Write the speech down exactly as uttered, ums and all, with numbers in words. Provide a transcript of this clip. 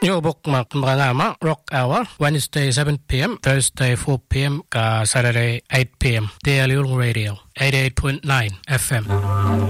Yo bokmak mga Rock Hour, Wednesday seven p.m, Thursday four p.m, ka Saturday eight p.m. Daily Radio, eighty-eight point nine F M.